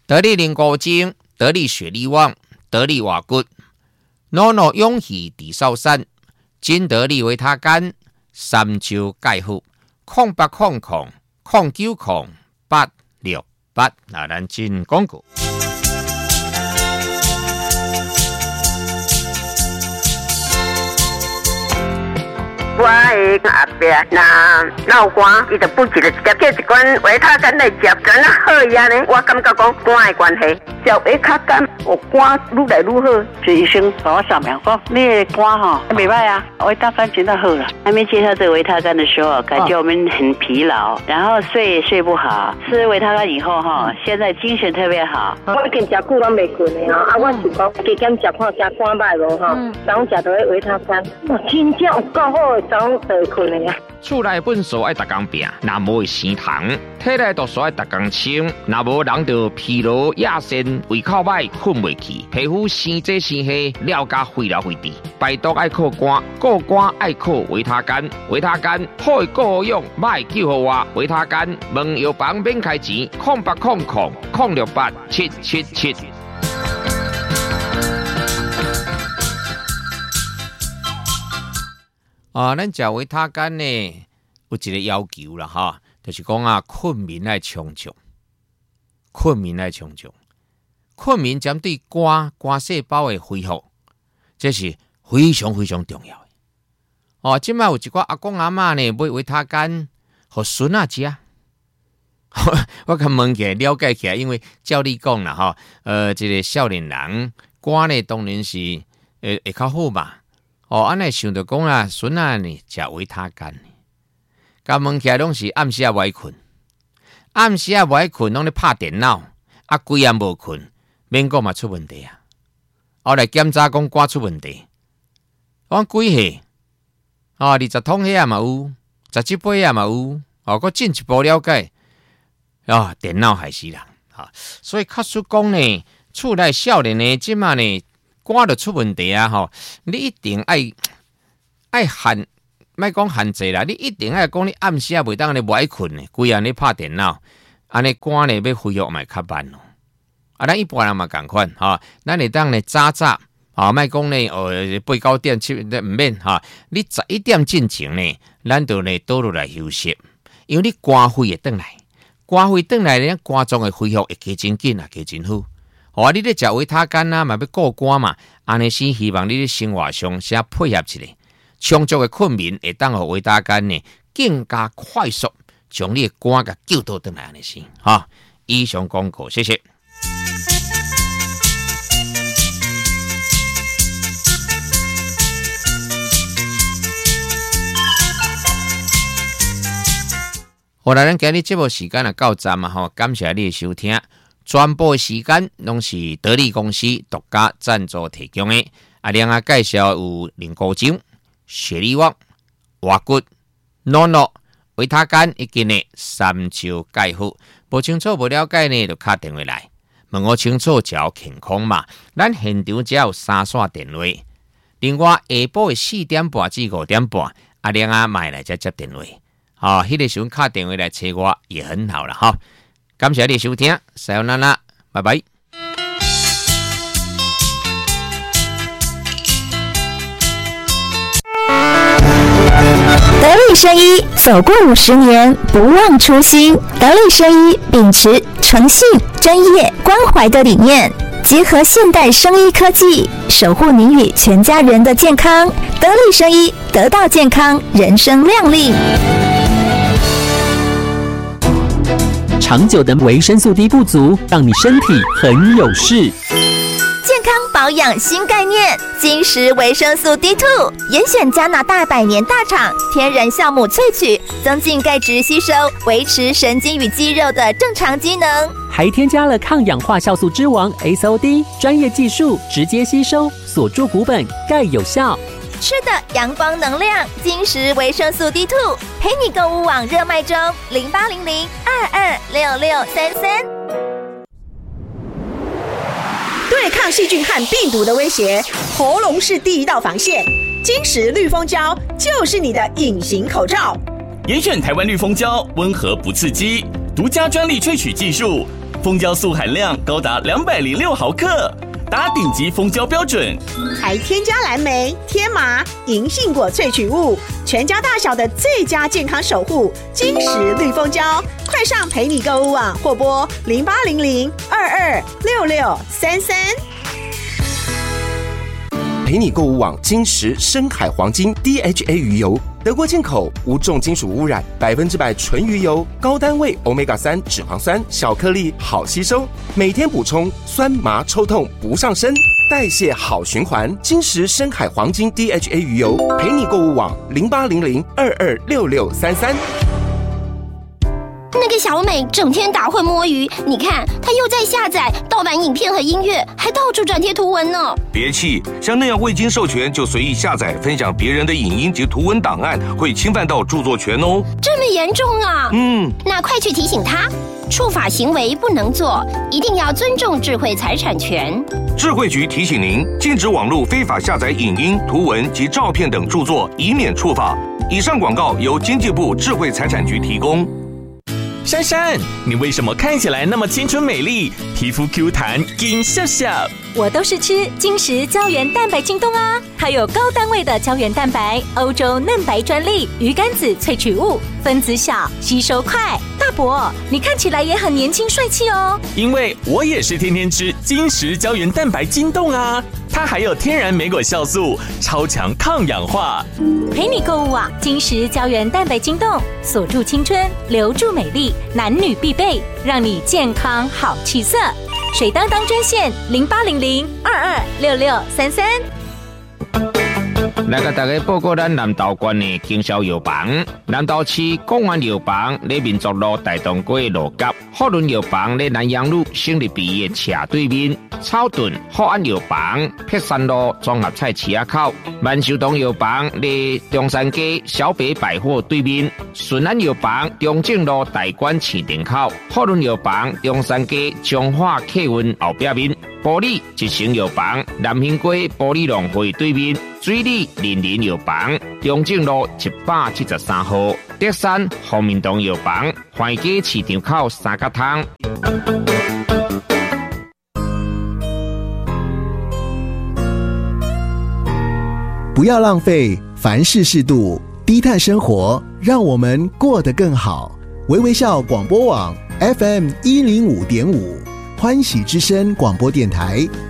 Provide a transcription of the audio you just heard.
得力灵骨精、得力雪力旺、得力瓦骨、NONO 勇气地少山、金得力维他干、三秋钙护、0800090868。那咱进广告。 我的阿伯那闹肝，伊就补一个接一罐维他干来食，敢那好呀呢？我感觉讲肝的关系，食维他干，我肝愈来愈好。就医生帮我扫描，讲你的肝哈袂歹啊，维他干真的好了。 还没介绍这个维他干的时候，感觉我们很疲劳，然后睡也睡不好。吃维他干以后哈，现在精神特别好。 我已经食久拢袂困的啊，我想讲加减食看食肝歹无哈，早食到维他干，哇，真正有够好的。 厝内本数爱逐工拼，若无会生痰；体内毒素爱逐工清，若无人就疲劳、亚身、胃口歹、困袂去，皮肤生这生黑，了加废了废滴。排毒爱靠肝，顾肝爱靠维他干。维他干好够用，歹救好我。维他干问药房免开钱，0800068777。咱食维他干呢，有一个要求啦哈，就是讲啊，困眠爱充足，困眠针对肝细胞的恢复，这是非常非常重要的。即摆有一寡阿公阿嬷呢，买维他干，互孙仔食。我甲问起来了解起来，因为照你讲啦哈，这个少年人肝呢，当然是会较好嘛。安尼想着讲啦，孙仔呢食维他干，甲问起来拢是暗时袂困，拢咧拍电脑，规暗无困，免讲嘛出问题啊。后来检查讲肝出问题，我几岁？20桶遐嘛有，17杯啊嘛有，佫进一步了解，电脑害死人，所以确实讲呢，厝内少年呢，即马呢。肝就出问题啊！你一定爱限，莫讲限制啦。你一定爱讲你暗时袂当安尼袂困呢，规暗你拍电脑，安尼肝呢要恢复嘛较慢咯。咱一般人嘛共款咱会当呢早莫讲呢8、9点7唔免你11点进前呢，咱就呢倒落来休息，因为你肝肺会转来，呢肝脏的恢复会加真紧加真好。你咧食维他干嘛要顾肝嘛？安尼先希望你咧生活上先配合一下，充足的困眠会当互维他干呢更加快速将你的肝给救倒转来安尼先。以上广告，谢谢。好啦，咱今日节目时间到站嘛感谢你的收听。全部的时间拢是得力公司独家赞助提供的。另外介绍有灵骨精、雪力旺、瓦骨、NONO、维他干以及呢三秋钙护。无清楚无了解呢，就打电话来问我清楚就要健康嘛。咱现场只有3线电话。另外下晡的4点半至5点半，另外买来再接电话。迄个时阵打电话来找我也很好了哈。感谢你的收听，さよなら，拜拜。 得力生医走过50年，不忘初心。得力生医秉持诚信、专业、关怀的理念，结合现代生医科技，守护您与全家人的健康。得力生医，得到健康，人生亮丽。 长久的维生素 D 不足，让你身体很有事。 健康保养新概念，金石维生素 D2， 严选加拿大100年大厂天然酵母萃取，增进钙质吸收，维持神经与肌肉的正常机能。 还添加了抗氧化酵素之王 SOD， 专业技术直接吸收，锁住骨本，钙有效。 吃的阳光能量，金石维生素 D2， 陪你购物网热卖中，0800226633。 对抗细菌和病毒的威胁，喉咙是第一道防线。金石绿蜂胶就是你的隐形口罩。 严选台湾绿蜂胶，温和不刺激，独家专利萃取技术， 蜂胶素含量高达206毫克，达顶级蜂胶标准， 还添加蓝莓、天麻、银杏果萃取物，全家大小的最佳健康守护，金石绿蜂胶。快上陪你购物网或拨0800226633。 陪你购物网金石深海黄金 DHA 鱼油，德国进口，无重金属污染，100%纯鱼油，高单位 Omega-3 脂肪酸，小颗粒，好吸收，每天补充，酸麻抽痛不上身，代谢好循环。金石深海黄金 DHA 鱼油，陪你购物网0800226633。 那个小美整天打混摸鱼，你看她又在下载盗版影片和音乐，还到处转贴图文呢。 别气，像那样未经授权就随意下载分享别人的影音及图文档案，会侵犯到著作权哦。 这么严重啊？那快去提醒她，触法行为不能做，一定要尊重智慧财产权。 智慧局提醒您，禁止网络非法下载影音、图文及照片等著作，以免触法。以上广告由经济部智慧财产局提供。 珊珊，你为什么看起来那么青春美丽，皮肤 Q 弹，金笑笑？ 我都是吃金石胶原蛋白晶冻啊，还有高单位的胶原蛋白，欧洲嫩白专利，鱼肝子萃取物，分子小，吸收快。大伯，你看起来也很年轻帅气哦。 因为我也是天天吃金石胶原蛋白晶冻啊，它还有天然莓果酵素，超强抗氧化。 陪你购物网金石胶原蛋白晶冻，锁住青春，留住美丽，男女必备，让你健康好气色。水当当专线0800226633。 来给大家报告咱南投县的经销药房。南投市公安药房在民族路大东街路角，福伦药房在南阳路胜利鼻的斜对面，草屯福安药房碧山路综合菜市口，万寿堂药房在中山街小北百货对面，顺安药房中正路大馆市场口，福伦药房中山街中华客运后壁面，玻璃一成药房南兴街玻璃农会对面，水里林林药房中正路173号，德山福民堂药房环街市场口三角汤。 不要浪费，凡事适度，低碳生活，让我们过得更好。微微笑广播网 FM105.5，欢喜之声广播电台